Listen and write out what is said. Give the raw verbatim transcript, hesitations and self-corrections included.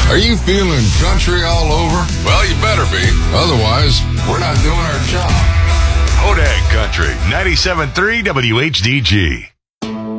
Are you feeling country all over? Well, you better be. Otherwise, we're not doing our job. Hodag Country, ninety-seven point three W H D G.